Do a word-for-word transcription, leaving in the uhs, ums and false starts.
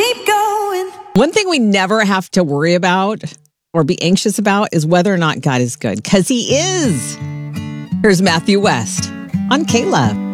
keep going. One thing we never have to worry about or be anxious about is whether or not God is good, because he is. Here's Matthew West on K-Love.